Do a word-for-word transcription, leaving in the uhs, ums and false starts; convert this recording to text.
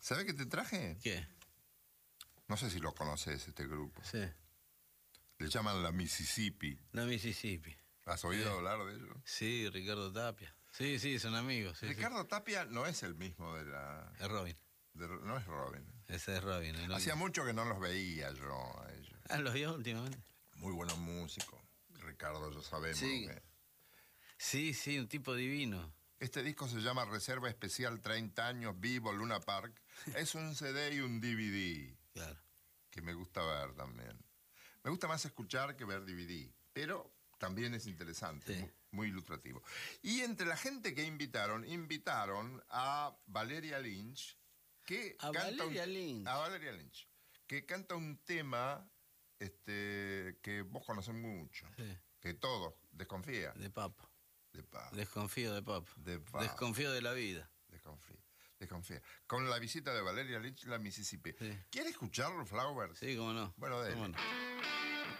¿Sabés qué te traje? ¿Qué? No sé si lo conoces, este grupo. Sí. Le llaman la Mississippi. La Mississippi. ¿Has oído Sí. hablar de ellos? Sí, Ricardo Tapia. Sí, sí, son amigos. Sí, Ricardo Tapia no es el mismo de la... sí. Es Robin. de- no es Robin. Ese es Robin. el Hacía otro. mucho que no los veía yo a ellos. Ah, ¿los vio últimamente? Muy buenos músicos. Ricardo, ya sabemos. Sí. que- Sí, sí, un tipo divino. Este disco se llama Reserva Especial treinta años Vivo Luna Park. Es un C D y un D V D Claro. que me gusta ver también. Me gusta más escuchar que ver D V D, pero también es interesante, Sí. mu- muy ilustrativo. Y entre la gente que invitaron, invitaron a Valeria Lynch, que A canta Valeria un- Lynch. a Valeria Lynch, que canta un tema este, que vos conocés mucho, Sí. que todos, Desconfía. De papo. De paz. Desconfío de papo. De papo. Desconfío de la vida. Desconfía. Desconfía. Con la visita de Valeria Lynch, la Mississippi. Sí. ¿Quiere escucharlo, Flowers? Sí, cómo no. Bueno, dele. ¿Cómo no?